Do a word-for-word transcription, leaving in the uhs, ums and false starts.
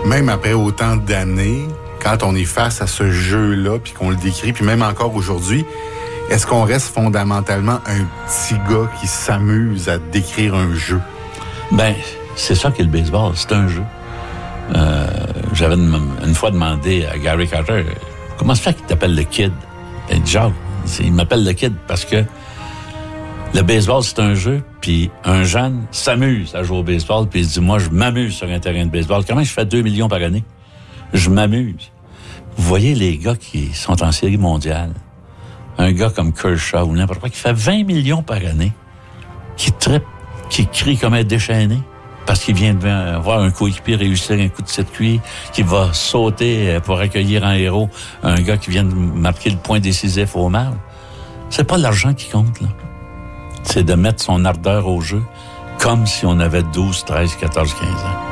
Même après autant d'années, quand on est face à ce jeu-là, puis qu'on le décrit, puis même encore aujourd'hui, est-ce qu'on reste fondamentalement un petit gars qui s'amuse à décrire un jeu? Ben, c'est ça qu'est le baseball, c'est un jeu. Euh, j'avais une, une fois demandé à Gary Carter, comment se fait qu'il t'appelle le kid? Ben, Jacques, il m'appelle le kid parce que le baseball, c'est un jeu, puis un jeune s'amuse à jouer au baseball, puis il se dit, moi, je m'amuse sur un terrain de baseball. Comment je fais deux millions par année? Je m'amuse. Vous voyez les gars qui sont en série mondiale, un gars comme Kershaw ou n'importe quoi, qui fait vingt millions par année, qui trippe, qui crie comme un déchaîné, parce qu'il vient de voir un coéquipier réussir un coup de circuit, qui va sauter pour accueillir en héros un gars qui vient de marquer le point décisif au mal. C'est pas l'argent qui compte, là. C'est de mettre son ardeur au jeu comme si on avait douze, treize, quatorze, quinze ans.